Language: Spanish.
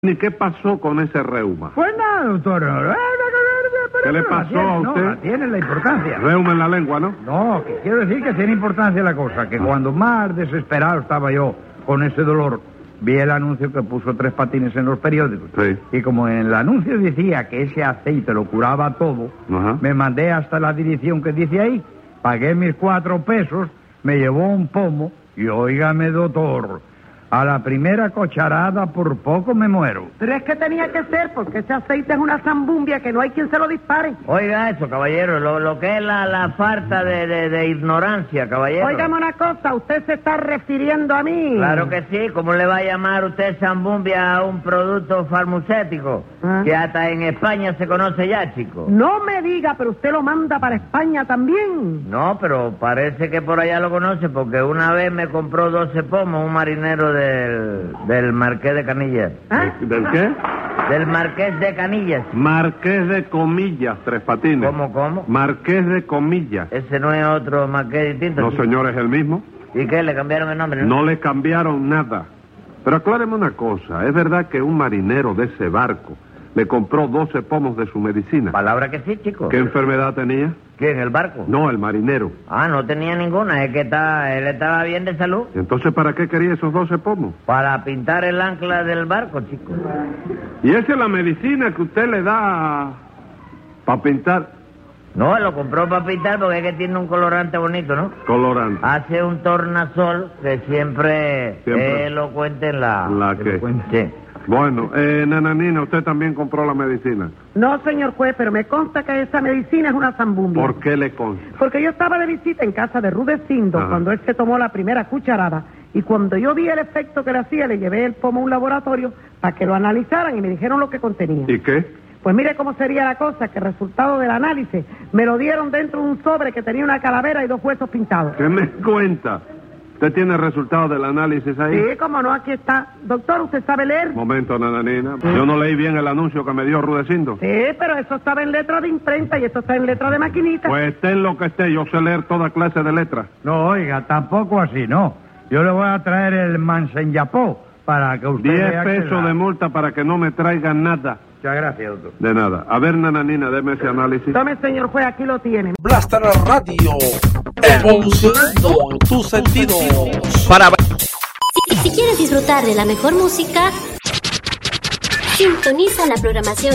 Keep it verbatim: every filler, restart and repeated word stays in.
¿Y qué pasó con ese reuma? Pues nada, doctor. ¿Qué le pasó a usted? No, tiene la importancia. Reuma en la lengua, ¿no? No, que quiero decir que tiene importancia la cosa, que cuando más desesperado estaba yo con ese dolor, vi el anuncio que puso Tres Patines en los periódicos. Sí. Y como en el anuncio decía que ese aceite lo curaba todo, Ajá. me mandé hasta la dirección que dice ahí, pagué mis cuatro pesos, me llevó un pomo y óigame, doctor, a la primera cucharada por poco me muero. Pero es que tenía que ser, porque ese aceite es una zambumbia que no hay quien se lo dispare. Oiga eso, caballero, lo, lo que es la, la falta de, de, de ignorancia, caballero. Óigame una cosa, usted se está refiriendo a mí. Claro que sí, ¿cómo le va a llamar usted zambumbia a un producto farmacéutico? ¿Ah? Que hasta en España se conoce ya, chico. No me diga, pero usted lo manda para España también. No, pero parece que por allá lo conoce, porque una vez me compró doce pomos un marinero del, del Marqués de Canillas. ¿Ah? ¿Del qué? Del Marqués de Canillas. Marqués de Comillas, Tres Patines. ¿Cómo, cómo? Marqués de Comillas. Ese no es otro Marqués distinto. No, chico. señor, es el mismo. ¿Y qué? ¿Le cambiaron el nombre? No le cambiaron nada. Pero acláreme una cosa. ¿Es verdad que un marinero de ese barco le compró doce pomos de su medicina? Palabra que sí, chico. ¿Qué enfermedad tenía? ¿Quién, el barco? No, el marinero. Ah, no tenía ninguna, es que está, él estaba bien de salud. Entonces, ¿para qué quería esos doce pomos? Para pintar el ancla del barco, chico. ¿Y esa es la medicina que usted le da para pintar? No, lo compró para pintar porque es que tiene un colorante bonito, ¿no? Colorante. Hace un tornasol que siempre, Siempre. es elocuente en la... ¿La qué? Sí. Bueno, eh, Nananina, usted también compró la medicina. No, señor juez, pero me consta que esa medicina es una zambumbia. ¿Por qué le consta? Porque yo estaba de visita en casa de Rudecindo Ajá. cuando él se tomó la primera cucharada y cuando yo vi el efecto que le hacía, le llevé el pomo a un laboratorio para que lo analizaran y me dijeron lo que contenía. ¿Y qué? Pues mire cómo sería la cosa, que el resultado del análisis me lo dieron dentro de un sobre que tenía una calavera y dos huesos pintados. ¿Qué me cuenta? ¿Usted tiene el resultado del análisis ahí? Sí, cómo no, aquí está. Doctor, ¿usted sabe leer? Momento, Nananina. Yo no leí bien el anuncio que me dio Rudecindo. Sí, pero eso estaba en letra de imprenta y esto está en letra de maquinita. Pues esté en lo que esté, yo sé leer toda clase de letras. No, oiga, tampoco así, no. Yo le voy a traer el Mansenyapó para que usted Diez vea que pesos la- de multa para que no me traigan nada. Muchas gracias, doctor. De nada. A ver, Nananina, deme ese análisis. Tome, señor juez, aquí lo tiene. Blaster Radio, evolucionando tus sentidos. Para Si, si quieres disfrutar de la mejor música, sintoniza la programación